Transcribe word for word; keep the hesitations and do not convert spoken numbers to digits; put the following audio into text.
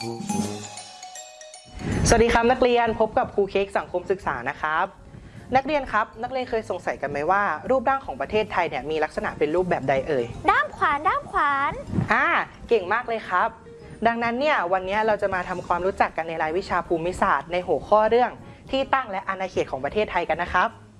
สวัสดีครับนักเรียนพบกับครูเค้กสังคมศึกษานะครับนักเรียนครับนักเรียนเคยสงสัยกันไหมว่ารูปร่างของประเทศไทยเนี่ยมีลักษณะเป็นรูปแบบใดเอ่ยด้ามขวานด้ามขวานอ่าเก่งมากเลยครับดังนั้นเนี่ยวันนี้เราจะมาทำความรู้จักกันในรายวิชาภูมิศาสตร์ในหัวข้อเรื่องที่ตั้งและอาณาเขตของประเทศไทยกันนะครับ